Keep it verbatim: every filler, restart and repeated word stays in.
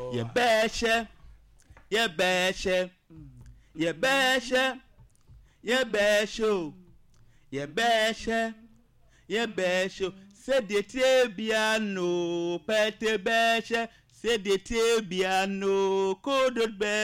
ye beshe, ye beshe, ye beshe, ye besho, ye beshe, ye besho. Se de te biano, pete beshe, se de te biano, kodot be.